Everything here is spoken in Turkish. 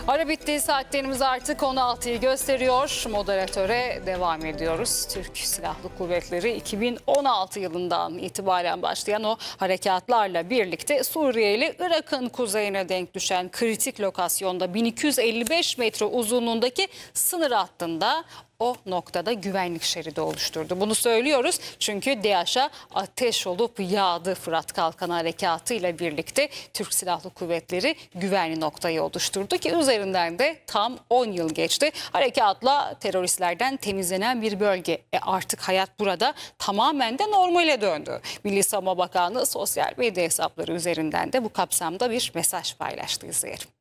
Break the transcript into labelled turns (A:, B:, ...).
A: Ara bitti, saatlerimiz artık 16'yı gösteriyor. Moderatöre devam ediyoruz. Türk Silahlı Kuvvetleri 2016 yılından itibaren başlayan o harekatlarla birlikte Suriye ile Irak'ın kuzeyine denk düşen kritik lokasyonda 1255 metre uzunluğundaki sınır hattında o noktada güvenlik şeridi oluşturdu. Bunu söylüyoruz çünkü DAEŞ'a ateş olup yağdı. Fırat Kalkanı Harekatı ile birlikte Türk Silahlı Kuvvetleri güvenli noktayı oluşturdu ki üzerinden de tam 10 yıl geçti. Harekatla teröristlerden temizlenen bir bölge. Artık hayat burada tamamen de normale döndü. Milli Savunma Bakanlığı sosyal medya hesapları üzerinden de bu kapsamda bir mesaj paylaştı. İzleyelim.